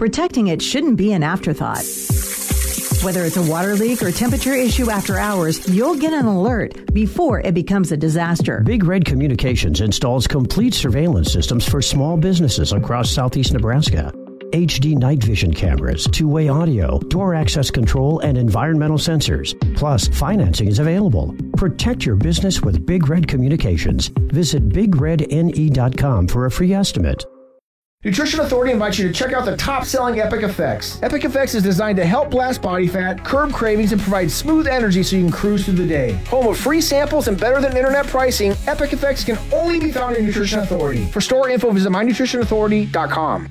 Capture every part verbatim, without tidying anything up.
Protecting it shouldn't be an afterthought. Whether it's a water leak or temperature issue after hours, you'll get an alert before it becomes a disaster. Big Red Communications installs complete surveillance systems for small businesses across southeast Nebraska. H D night vision cameras, two-way audio, door access control, and environmental sensors. Plus, financing is available. Protect your business with Big Red Communications. Visit big red n e dot com for a free estimate. Nutrition Authority invites you to check out the top-selling Epic Effects. Epic Effects is designed to help blast body fat, curb cravings, and provide smooth energy so you can cruise through the day. Home of free samples and better-than-internet pricing, Epic Effects can only be found in Nutrition Authority. For store info, visit my nutrition authority dot com.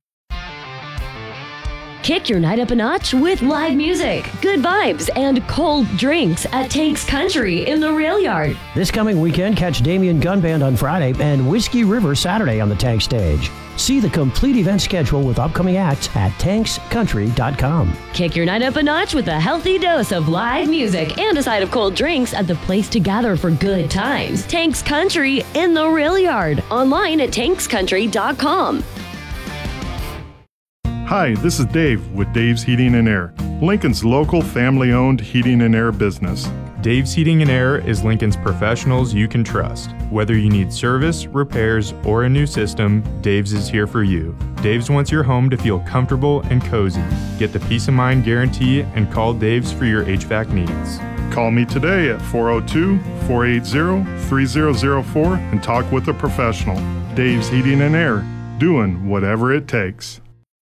Kick your night up a notch with live music, good vibes, and cold drinks at Tanks Country in the Rail Yard. This coming weekend, catch Damien Gun Band on Friday and Whiskey River Saturday on the Tank stage. See the complete event schedule with upcoming acts at tanks country dot com. Kick your night up a notch with a healthy dose of live music and a side of cold drinks at the place to gather for good times. Tanks Country in the Rail Yard. Online at tanks country dot com. Hi, this is Dave with Dave's Heating and Air, Lincoln's local family-owned heating and air business. Dave's Heating and Air is Lincoln's professionals you can trust. Whether you need service, repairs, or a new system, Dave's is here for you. Dave's wants your home to feel comfortable and cozy. Get the peace of mind guarantee and call Dave's for your H V A C needs. Call me today at four oh two, four eight zero, three zero zero four and talk with a professional. Dave's Heating and Air, doing whatever it takes.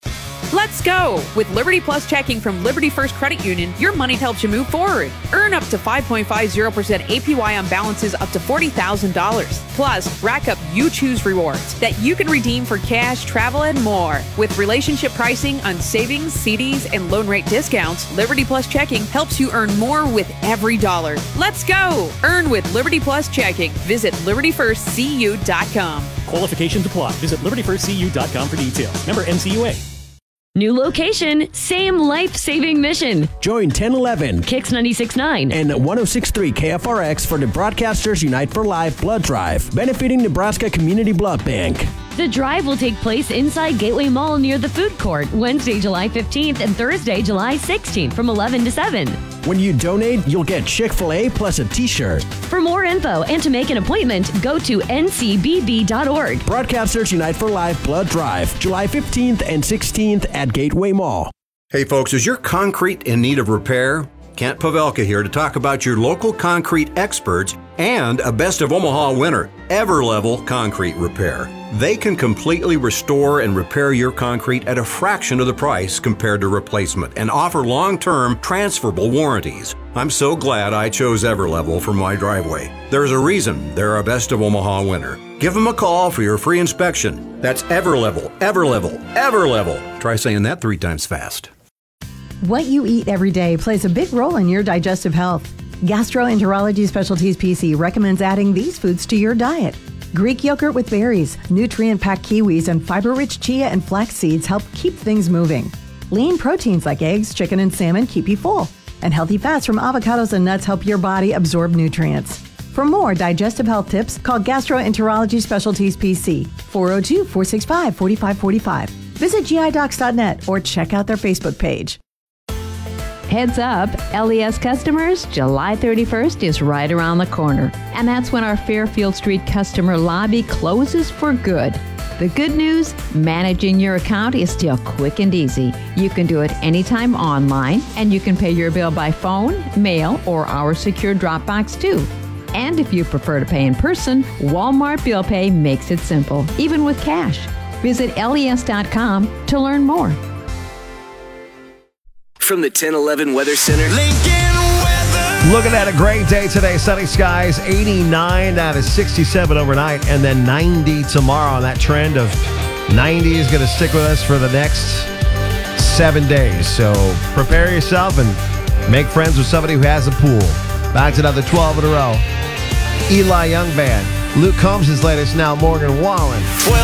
Let's go! With Liberty Plus checking from Liberty First Credit Union, your money helps you move forward. Earn up to five point five zero percent A P Y on balances up to forty thousand dollars. Plus, rack up You Choose rewards that you can redeem for cash, travel, and more. With relationship pricing on savings, C Ds, and loan rate discounts, Liberty Plus checking helps you earn more with every dollar. Let's go! Earn with Liberty Plus checking. Visit liberty first c u dot com. Qualifications apply. Visit liberty first c u dot com for details. Member N C U A. New location, same life-saving mission. Join ten eleven, Kicks ninety-six point nine, and one oh six point three K F R X for the Broadcasters Unite for Life Blood Drive, benefiting Nebraska Community Blood Bank. The drive will take place inside Gateway Mall near the food court, Wednesday, July fifteenth and Thursday, July sixteenth from eleven to seven. When you donate, you'll get Chick-fil-A plus a t-shirt. For more info and to make an appointment, go to n c b b dot org. Broadcasters Unite for Life Blood Drive, July fifteenth and sixteenth at Gateway Mall. Hey folks, is your concrete in need of repair? Kent Pavelka here to talk about your local concrete experts and a Best of Omaha winner, Everlevel Concrete Repair. They can completely restore and repair your concrete at a fraction of the price compared to replacement and offer long-term transferable warranties. I'm so glad I chose Everlevel for my driveway. There's a reason they're a Best of Omaha winner. Give them a call for your free inspection. That's Everlevel, Everlevel, Everlevel. Try saying that three times fast. What you eat every day plays a big role in your digestive health. Gastroenterology Specialties P C recommends adding these foods to your diet. Greek yogurt with berries, nutrient-packed kiwis, and fiber-rich chia and flax seeds help keep things moving. Lean proteins like eggs, chicken, and salmon keep you full. And healthy fats from avocados and nuts help your body absorb nutrients. For more digestive health tips, call Gastroenterology Specialties P C, four oh two, four six five, four five four five. Visit G I docs dot net or check out their Facebook page. Heads up, L E S customers, July thirty-first is right around the corner. And that's when our Fairfield Street customer lobby closes for good. The good news, managing your account is still quick and easy. You can do it anytime online, and you can pay your bill by phone, mail, or our secure Dropbox too. And if you prefer to pay in person, Walmart Bill Pay makes it simple, even with cash. Visit L E S dot com to learn more. From the ten eleven Weather Center. Lincoln weather. Looking at a great day today. Sunny skies, eighty-nine down to sixty-seven overnight, and then ninety tomorrow. And that trend of ninety is going to stick with us for the next seven days. So prepare yourself and make friends with somebody who has a pool. Back to another twelve in a row. Eli Young Band. Luke Combs' latest now. Morgan Wallen.